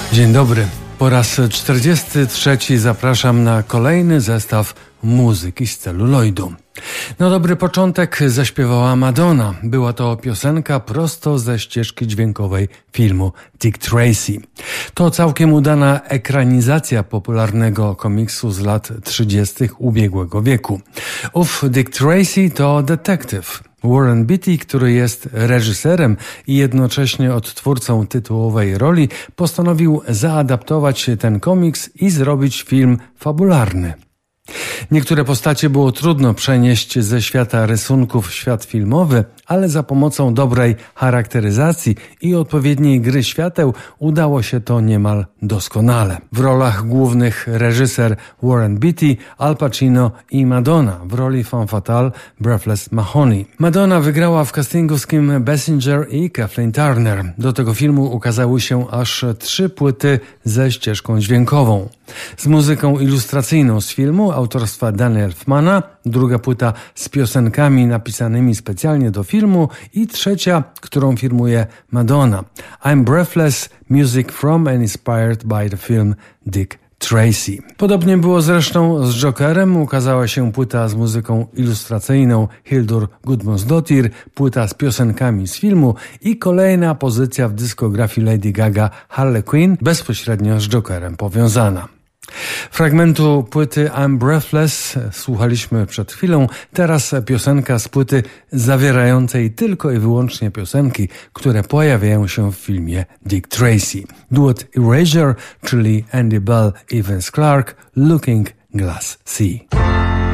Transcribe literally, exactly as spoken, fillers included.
Dzień dobry. Po raz czterdziesty trzeci zapraszam na kolejny zestaw muzyki z celuloidu. Na dobry początek zaśpiewała Madonna. Była to piosenka prosto ze ścieżki dźwiękowej filmu Dick Tracy. To całkiem udana ekranizacja popularnego komiksu z lat trzydziestych ubiegłego wieku. Ów Dick Tracy to detektyw. Warren Beatty, który jest reżyserem i jednocześnie odtwórcą tytułowej roli, postanowił zaadaptować ten komiks i zrobić film fabularny. Niektóre postacie było trudno przenieść ze świata rysunków w świat filmowy, ale za pomocą dobrej charakteryzacji i odpowiedniej gry świateł udało się to niemal doskonale. W rolach głównych reżyser Warren Beatty, Al Pacino i Madonna, w roli femme fatale Breathless Mahoney. Madonna wygrała w castingu z Kim Basinger i Kathleen Turner. Do tego filmu ukazały się aż trzy płyty ze ścieżką dźwiękową. Z muzyką ilustracyjną z filmu autorstwa Danny Elfmana, druga płyta z piosenkami napisanymi specjalnie do filmu i trzecia, którą firmuje Madonna. I'm Breathless, music from and inspired by the film Dick Tracy. Podobnie było zresztą z Jokerem. Ukazała się płyta z muzyką ilustracyjną Hildur Gudmundsdóttir, płyta z piosenkami z filmu i kolejna pozycja w dyskografii Lady Gaga Harley Quinn, bezpośrednio z Jokerem powiązana. Fragmentu płyty I'm Breathless słuchaliśmy przed chwilą, teraz piosenka z płyty zawierającej tylko i wyłącznie piosenki, które pojawiają się w filmie Dick Tracy. Duet Erasure, czyli Andy Bell i Vince Clarke, Looking Glass Sea.